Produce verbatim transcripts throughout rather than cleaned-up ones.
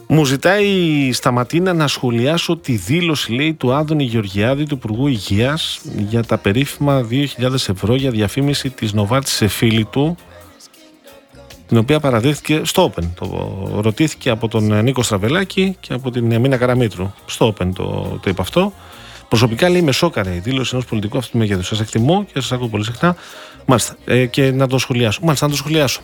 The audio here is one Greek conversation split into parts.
Μου ζητάει Σταματίνα να σχολιάσω τη δήλωση, λέει, του Άδωνη Γεωργιάδη, του Υπουργού Υγείας, για τα περίφημα δύο χιλιάδες ευρώ για διαφήμιση της Νοβάρτης σε φίλη του, την οποία παραδέχθηκε στο Open. Το ρωτήθηκε από τον Νίκο Στραβελάκη και από την Μίνα Καραμήτρου. Στο Open το, το είπε αυτό. Προσωπικά, λέει, με σόκαρε η δήλωση ενός πολιτικού αυτού του μεγέθους. Σας εκτιμώ και σας ακούω πολύ συχνά. Μάλιστα. Ε, και να το σχολιάσω. Μάλιστα, να το σχολιάσω.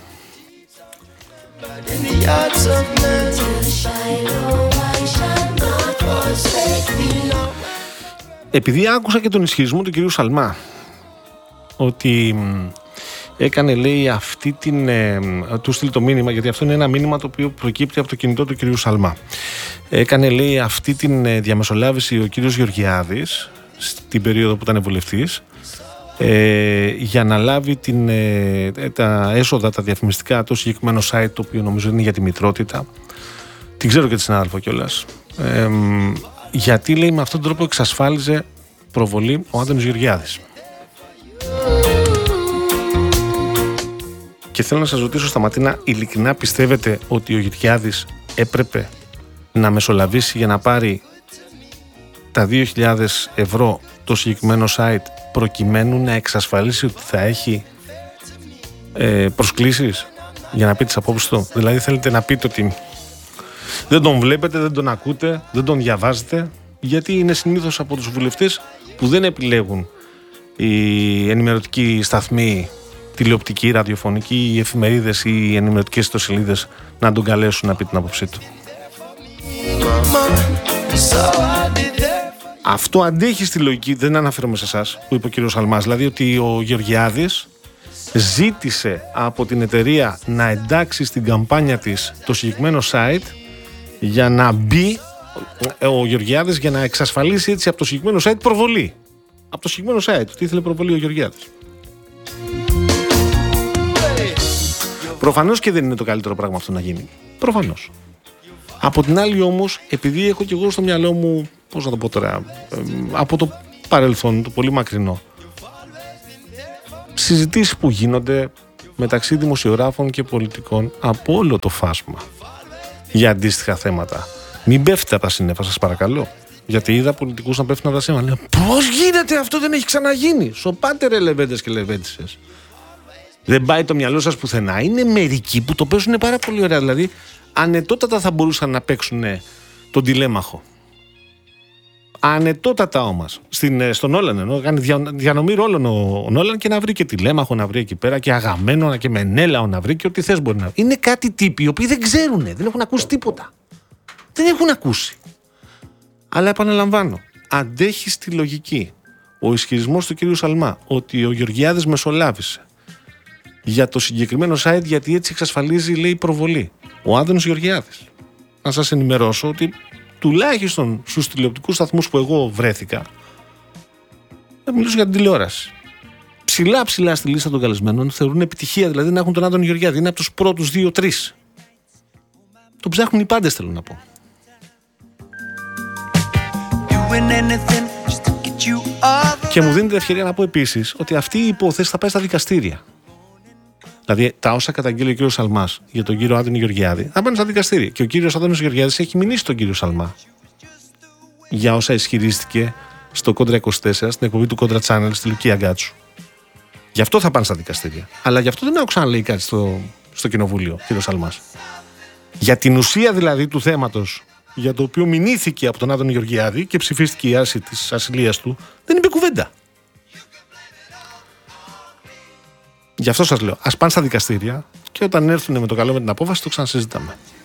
Επειδή άκουσα και τον ισχυρισμό του κυρίου Σαλμά ότι έκανε, λέει, αυτή την ε, του στείλει το μήνυμα, γιατί αυτό είναι ένα μήνυμα το οποίο προκύπτει από το κινητό του κυρίου Σαλμά. Έκανε, λέει, αυτή την ε, διαμεσολάβηση ο κύριος Γεωργιάδης στην περίοδο που ήταν βουλευτής, ε, για να λάβει την, ε, τα έσοδα, τα διαφημιστικά, το συγκεκριμένο site, το οποίο νομίζω είναι για τη μητρότητα. Την ξέρω και τη συνάδελφο κιόλας. Ε, γιατί, λέει, με αυτόν τον τρόπο εξασφάλιζε προβολή ο Άδωνης Γεωργιάδης. Και θέλω να σας ρωτήσω, Σταματίνα, ειλικρινά πιστεύετε ότι ο Γεωργιάδης έπρεπε να μεσολαβήσει για να πάρει τα δύο χιλιάδες ευρώ το συγκεκριμένο site, προκειμένου να εξασφαλίσει ότι θα έχει ε, προσκλήσεις για να πει τις απόψεις του? Δηλαδή θέλετε να πείτε ότι δεν τον βλέπετε, δεν τον ακούτε, δεν τον διαβάζετε, γιατί είναι συνήθως από τους βουλευτές που δεν επιλέγουν οι ενημερωτικοί σταθμοί, τηλεοπτικοί, ραδιοφωνικοί, οι εφημερίδες ή οι ενημερωτικές ιστοσελίδες να τον καλέσουν να πει την άποψή του. Αυτό αντέχει στη λογική, δεν αναφέρομαι σε εσάς, που είπε ο κύριος Σαλμάς, δηλαδή ότι ο Γεωργιάδης ζήτησε από την εταιρεία να εντάξει στην καμπάνια της το συγκεκριμένο site για να μπει ο Γεωργιάδης, για να εξασφαλίσει έτσι από το συγκεκριμένο site προβολή. Από το συγκεκριμένο site, τι ήθελε προβολή ο Γεωργιάδης. Προφανώς και δεν είναι το καλύτερο πράγμα αυτό να γίνει. Προφανώς. Από την άλλη όμως, επειδή έχω και εγώ στο μυαλό μου, πώς να το πω τώρα, ε, από το παρελθόν, το πολύ μακρινό, συζητήσεις που γίνονται μεταξύ δημοσιογράφων και πολιτικών από όλο το φάσμα για αντίστοιχα θέματα. Μην πέφτετε από τα σύννεφα, σας παρακαλώ. Γιατί είδα πολιτικούς να πέφτουν από τα σύννεφα. Λέω, πώς γίνεται αυτό, δεν έχει ξαναγίνει? Σοπάτε ρε λεβέντες και λεβέντισες. Δεν πάει το μυαλό σας πουθενά. Είναι μερικοί που το παίζουν πάρα πολύ ωραία. Δηλαδή, ανετότατα θα μπορούσαν να παίξουν τον τηλέμαχο. Ανετότατα όμως. Στην, στον Νόλαν, ενώ κάνει δια, διανομή ρόλων ο, ο Νόλαν, και να βρει και τηλέμαχο να βρει εκεί πέρα και Αγαμένονα και Μενέλαο να βρει και ό,τι θες μπορεί να βρει. Είναι κάτι τύποι οι οποίοι δεν ξέρουν, δεν έχουν ακούσει τίποτα. Δεν έχουν ακούσει. Αλλά επαναλαμβάνω, αντέχει στη λογική ο ισχυρισμός του κ. Σαλμά ότι ο Γεωργιάδης μεσολάβησε για το συγκεκριμένο site, γιατί έτσι εξασφαλίζει, λέει, προβολή. Ο Άδωνης Γεωργιάδης. Να σας ενημερώσω ότι τουλάχιστον στους τηλεοπτικούς σταθμούς που εγώ βρέθηκα, θα μιλήσω για την τηλεόραση, ψηλά ψηλά στη λίστα των καλεσμένων θεωρούν επιτυχία, δηλαδή, να έχουν τον Άδωνη Γεωργιάδη. Είναι από τους πρώτους δύο τρεις. Το ψάχνουν οι πάντες, θέλω να πω. Και μου δίνεται ευκαιρία να πω επίσης ότι αυτή η υπόθεση θα πάει στα δικαστήρια. Δηλαδή, τα όσα καταγγείλει ο κύριος Σαλμάς για τον κύριο Άδωνη Γεωργιάδη θα πάνε στα δικαστήρια. Και ο κύριος Άδωνης Γεωργιάδης έχει μηνύσει τον κύριο Σαλμά για όσα ισχυρίστηκε στο Κόντρα είκοσι τέσσερα, στην εκπομπή του Κόντρα Channel στη Λουκία Γκάτσου. Γι' αυτό θα πάνε στα δικαστήρια. Αλλά γι' αυτό δεν άκουσα να λέει κάτι στο, στο κοινοβούλιο, κύριο Σαλμάς. Για την ουσία δηλαδή του θέματος, για το οποίο μηνύθηκε από τον Άδωνη Γεωργιάδη και ψηφίστηκε η άρση της ασυλίας του, δεν είπε κουβέντα. Γι' αυτό σας λέω, ας πάνε στα δικαστήρια και όταν έρθουν με το καλό με την απόφαση το ξανασυζητάμε.